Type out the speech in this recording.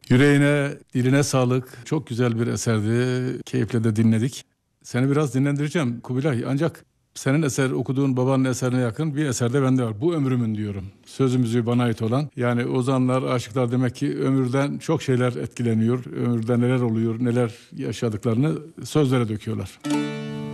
Yüreğine, diline sağlık. Çok güzel bir eserdi. Keyifle de dinledik. Seni biraz dinlendireceğim Kubilay. Ancak senin eser okuduğun babanın eserine yakın bir eser de bende var. Bu ömrümün diyorum. Sözümüzü bana ait olan. Yani ozanlar, aşıklar demek ki ömürden çok şeyler etkileniyor. Ömürde neler oluyor, neler yaşadıklarını sözlere döküyorlar.